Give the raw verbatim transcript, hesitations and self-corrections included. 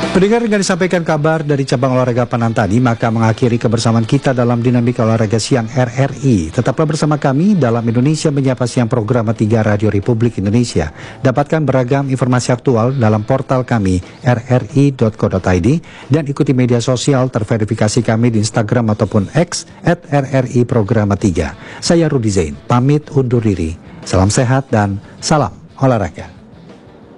Pendengar, dengan disampaikan kabar dari cabang olahraga panah tadi, maka mengakhiri kebersamaan kita dalam Dinamika Olahraga Siang R R I. Tetaplah bersama kami dalam Indonesia Menyapa Siang program tiga Radio Republik Indonesia. Dapatkan beragam informasi aktual dalam portal kami r r i dot co dot i d dan ikuti media sosial terverifikasi kami di Instagram ataupun X at R R I Programa tiga. Saya Rudi Zain, pamit undur diri. Salam sehat dan salam olahraga.